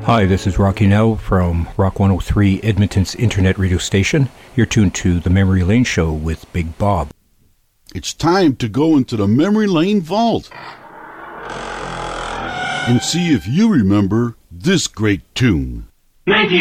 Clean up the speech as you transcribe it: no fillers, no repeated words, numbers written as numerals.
Hi, this is Rocky Now from Rock 103, Edmonton's internet radio station. You're tuned to the Memory Lane Show with Big Bob. It's time to go into the Memory Lane Vault and see if you remember this great tune.